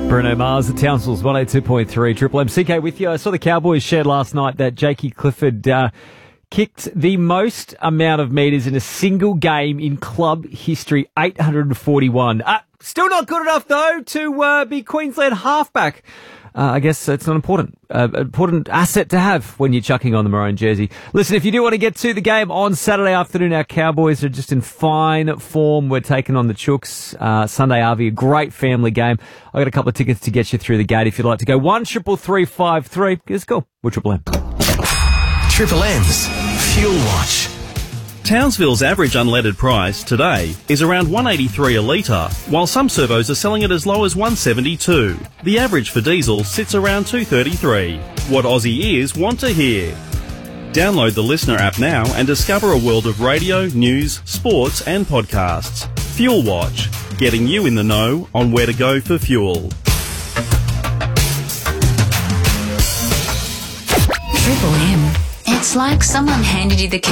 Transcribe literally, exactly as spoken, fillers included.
Bruno Mars at Townsville's one oh two point three Triple M. C K with you. I saw the Cowboys shared last night that Jakey Clifford uh, kicked the most amount of metres in a single game in club history, eight hundred forty-one. Uh, still not good enough, though, to uh, be Queensland halfback. Uh, I guess it's an important, uh, important asset to have when you're chucking on the maroon jersey. Listen, if you do want to get to the game on Saturday afternoon, our Cowboys are just in fine form. We're taking on the Chooks. Uh, Sunday, Arvie, a great family game. I've got a couple of tickets to get you through the gate if you'd like to go. One triple three five three. Give us a call. We're Triple M. Triple M's Fuel Watch. Townsville's average unleaded price today is around one eighty-three a litre, while some servos are selling it as low as one seventy-two. The average for diesel sits around two thirty-three. What Aussie ears want to hear. Download the Listener app now and discover a world of radio, news, sports and podcasts. Fuel Watch, getting you in the know on where to go for fuel. Triple M. It's like someone handed you the